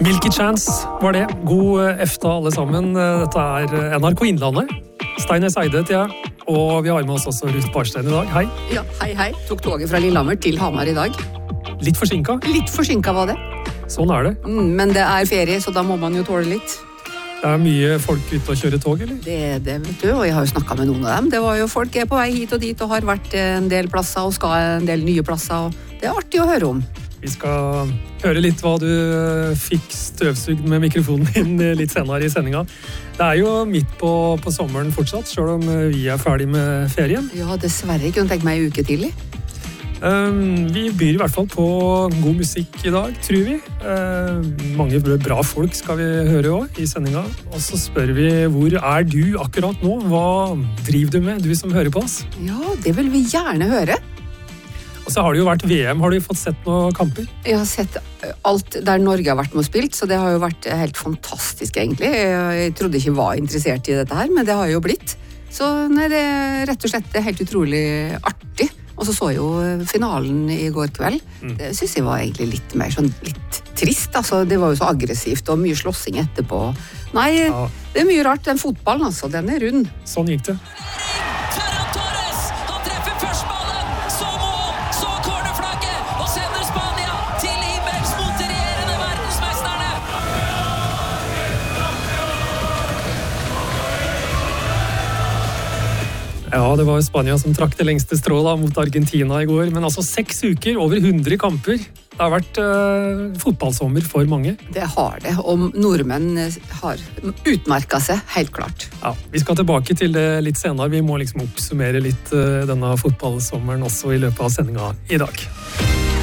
Milky Chance var det. God efta alle sammen. Dette NRK Innlandet. Stein Eide heter jeg, og vi har med oss også Ruth Barstein i dag. Hei. Ja, hei. Tok toget fra Lillehammer til Hamar i dag. Litt forsinka? Litt forsinka var det. Sånn det. Men det ferie, så da må man jo tåle litt. Det mye folk ute og kjører tog, eller? Det vet du, og jeg har jo snakket med noen av dem. Det var jo folk på vei hit og dit og har vært en del plasser og skal en del nye plasser, og det artig å høre om. Vi skal høre litt hva du fikk støvsugd med mikrofonen din litt senere i sendinga. Det jo midt på sommeren fortsatt, selv om vi ferdig med ferien. Ja, dessverre. Jeg kunne tenkt meg en uke tidlig. Vi byr i hvert fall på god musikk i dag, tror vi. Mange bra folk skal vi høre også i sendinga. Og så spør vi, hvor du akkurat nå? Hva driver du med, du som hører på oss? Ja, det vil vi gjerne høre. Og så har det jo vært VM. Har du fått sett noen kamper? Jeg har sett alt der Norge har vært med og spilt, så det har jo vært helt fantastisk egentlig. Jeg trodde ikke jeg var interessert i dette her, men det har jo blitt. Så nei, det rett og slett helt utrolig artig. Og så jo finalen i går kveld. Det synes jeg var egentlig litt mer sånn litt trist. Altså, det var jo så aggressivt og mye slåssing etterpå. Nei, ja. Det mye rart. Den fotballen, altså, den rund. Sånn gikk det. Ja, det var Spania som trakk det lengste strået mot Argentina i går. Men altså 6 uker, over 100 kamper. Det har vært fotballsommer for mange. Det har det, og nordmenn har utmerket seg, helt klart. Ja, vi skal tilbake til det litt senere. Vi må liksom oppsummere litt denne fotballsommeren også i løpet av sendinga i dag.